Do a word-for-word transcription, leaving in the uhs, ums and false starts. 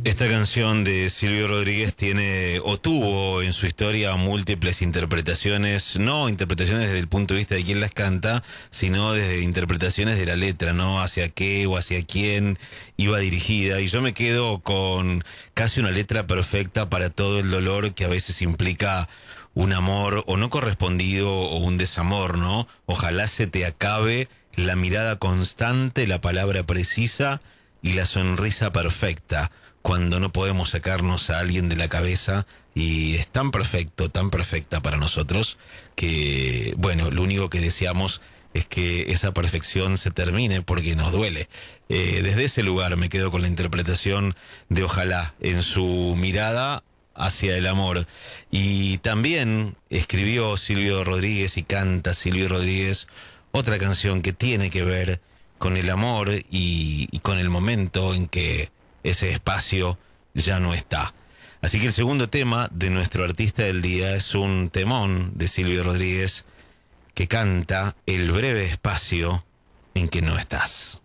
Esta canción de Silvio Rodríguez tiene o tuvo en su historia múltiples interpretaciones, no interpretaciones desde el punto de vista de quién las canta, sino desde interpretaciones de la letra, ¿no? Hacia qué o hacia quién iba dirigida. Y yo me quedo con casi una letra perfecta para todo el dolor que a veces implica un amor o no correspondido o un desamor, ¿no? Ojalá se te acabe la mirada constante, la palabra precisa y la sonrisa perfecta, cuando no podemos sacarnos a alguien de la cabeza y es tan perfecto, tan perfecta para nosotros que, bueno, lo único que deseamos es que esa perfección se termine porque nos duele. Eh, desde ese lugar me quedo con la interpretación de Ojalá en su mirada hacia el amor. Y también escribió Silvio Rodríguez y canta Silvio Rodríguez otra canción que tiene que ver con el amor y, y con el momento en que ese espacio ya no está. Así que el segundo tema de nuestro artista del día es un temón de Silvio Rodríguez que canta El breve espacio en que no estás.